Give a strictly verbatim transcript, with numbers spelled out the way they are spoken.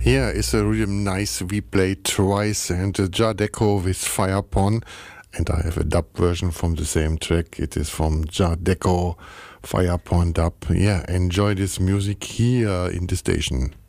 Here is a really nice we played twice, and uh, Jadeco with Firepon, and I have a dub version from the same track. It is from Jadeco Firepon dub. Yeah, enjoy this music here in the station.